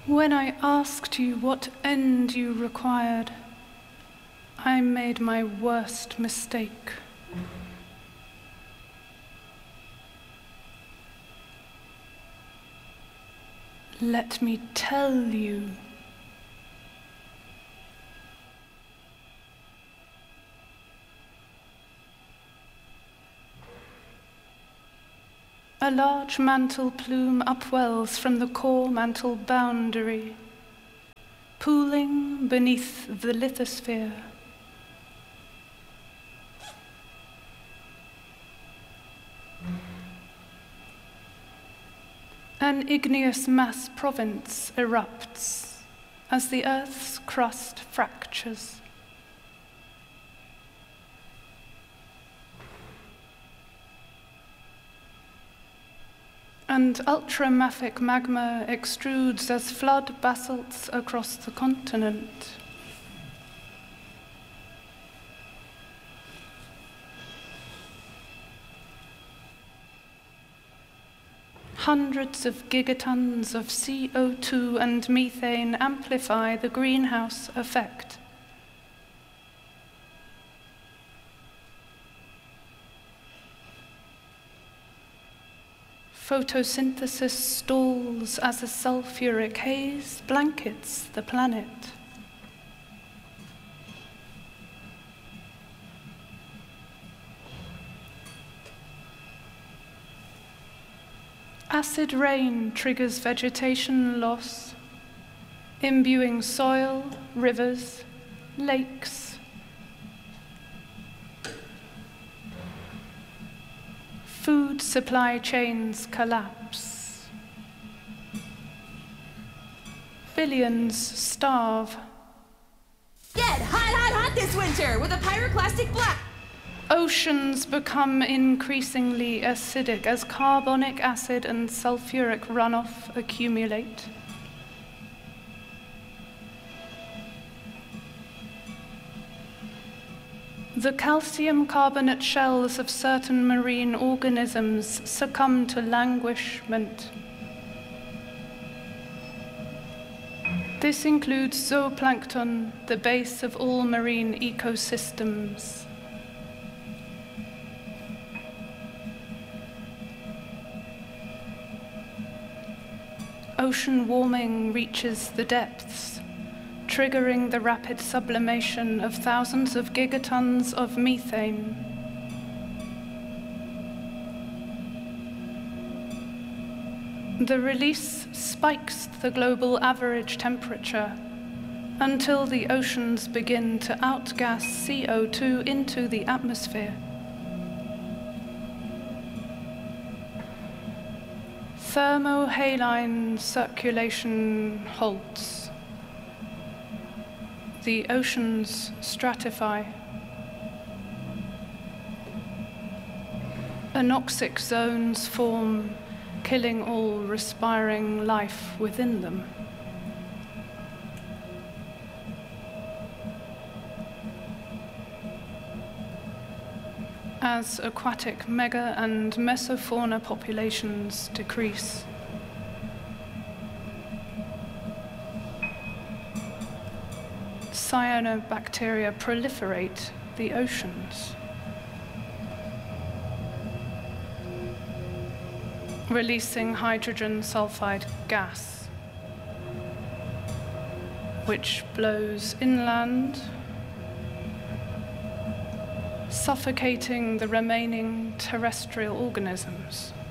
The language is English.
When I asked you what end you required, I made my worst mistake. Let me tell you. A large mantle plume upwells from the core mantle boundary, pooling beneath the lithosphere. An igneous mass province erupts as the Earth's crust fractures. And ultramafic magma extrudes as flood basalts across the continent. Hundreds of gigatons of CO2 and methane amplify the greenhouse effect. Photosynthesis stalls as a sulfuric haze blankets the planet. Acid rain triggers vegetation loss, imbuing soil, rivers, lakes. Food supply chains collapse. Billions starve. Get hot this winter with a pyroclastic blast. Oceans become increasingly acidic as carbonic acid and sulfuric runoff accumulate. The calcium carbonate shells of certain marine organisms succumb to languishment. This includes zooplankton, the base of all marine ecosystems. Ocean warming reaches the depths, triggering the rapid sublimation of thousands of gigatons of methane. The release spikes the global average temperature until the oceans begin to outgas CO2 into the atmosphere. Thermohaline circulation halts. The oceans stratify. Anoxic zones form, killing all respiring life within them. As aquatic mega and mesofauna populations decrease. Cyanobacteria proliferate the oceans, releasing hydrogen sulfide gas, which blows inland, suffocating the remaining terrestrial organisms.